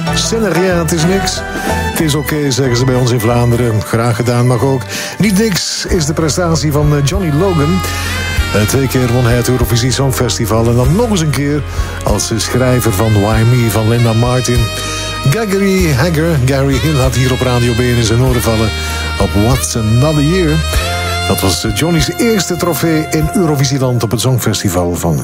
C'est rien, het is niks. Het is oké, zeggen ze bij ons in Vlaanderen. Graag gedaan mag ook. Niet niks is de prestatie van Johnny Logan. 2 keer won hij het Eurovisie Songfestival. En dan nog eens een keer als schrijver van Why Me van Linda Martin. Gary Hill had hier op Radio B in zijn oren vallen op What's Another Year. Dat was Johnny's eerste trofee in Eurovisieland op het Songfestival van